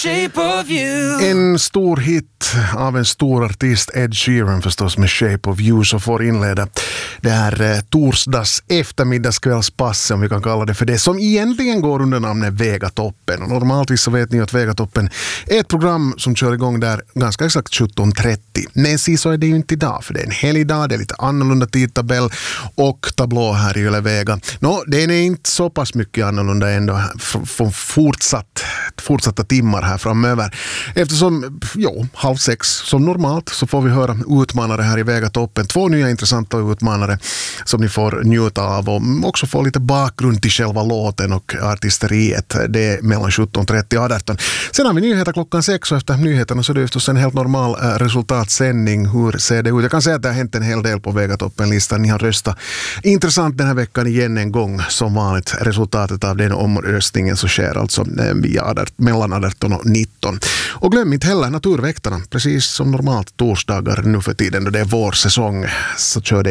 Shape of you. En stor hit av en stor artist, Ed Sheeran förstås, med Shape of you, så får inleda det här torsdags eftermiddagskvällspasset, om vi kan kalla det för det, som egentligen går under namnet Vegatoppen. Och normalt så vet ni att Vegatoppen är ett program som kör igång där ganska exakt 17.30. Men så är det ju inte idag, för det är en helgdag, det är lite annorlunda tidtabell och tablå här i Yle Vega. Den är inte så pass mycket annorlunda ändå från fortsatta timmar här framöver. Eftersom, 5:30 som normalt så får vi höra utmanare här i Vegatoppen. 2 nya intressanta utmanare som ni får njuta av och också få lite bakgrund till själva låten och artisteriet. Det är mellan 17.30 och 18. Sen har vi nyheter klockan 6 och efter nyheterna så är det förstås en helt normal resultatsändning. Hur ser det ut? Jag kan säga att det har hänt en hel del på Vegatoppen-listan. Ni har röstat intressant den här veckan igen en gång som vanligt. Resultatet av den omröstningen så sker alltså mellan 18 och 19. Och glöm inte heller Naturväktarna, precis som normalt torsdagar nu för tiden då det är vårsäsong, så kör det